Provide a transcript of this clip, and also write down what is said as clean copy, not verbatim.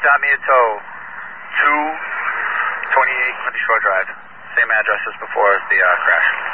got me a tow. 228 Clinton Shore Drive. Same address as before as the crash.